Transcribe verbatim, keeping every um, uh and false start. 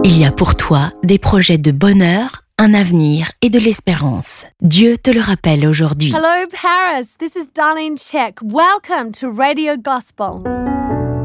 Il y a pour toi des projets de bonheur, un avenir et de l'espérance. Dieu te le rappelle aujourd'hui. Hello Paris, this is Darlene Check. Welcome to Radio Gospel.